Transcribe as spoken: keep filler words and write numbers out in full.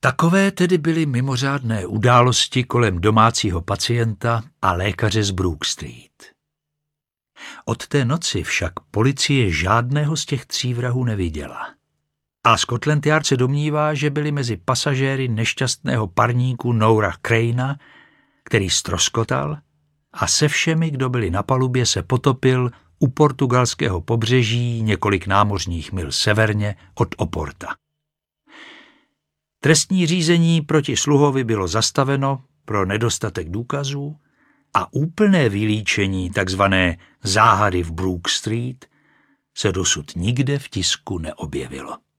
Takové tedy byly mimořádné události kolem domácího pacienta a lékaře z Brook Street. Od té noci však policie žádného z těch tří vrahů neviděla. A Scotland Yard se domnívá, že byli mezi pasažéry nešťastného parníku Noura Craina, který ztroskotal a se všemi, kdo byli na palubě, se potopil u portugalského pobřeží několik námořních mil severně od Oporta. Trestní řízení proti sluhovi bylo zastaveno pro nedostatek důkazů a úplné vylíčení takzvané záhady v Brook Street se dosud nikde v tisku neobjevilo.